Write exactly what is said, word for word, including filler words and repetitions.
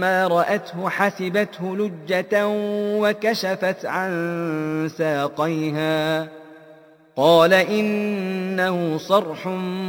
فلما رأته حسبته لجة وكشفت عن ساقيها قال إنه صرح